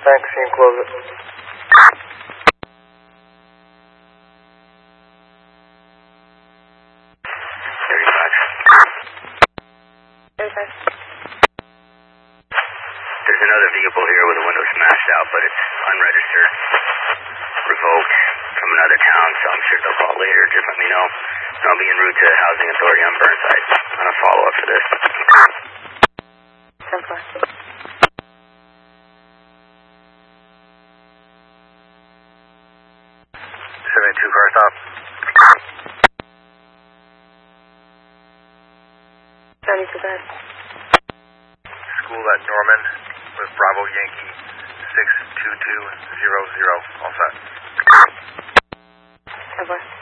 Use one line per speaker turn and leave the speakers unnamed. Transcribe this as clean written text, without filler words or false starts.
Thanks, you can close it.
There's another vehicle here with the window smashed out, but it's unregistered, revoked from another town, so I'm sure they'll call later. Just let me know. And I'll be en route to Housing Authority on Burnside on a follow-up for this.
10-4.
72 car stop.
72 bed.
School at Norman with Bravo Yankee 62200. All set.
10-4.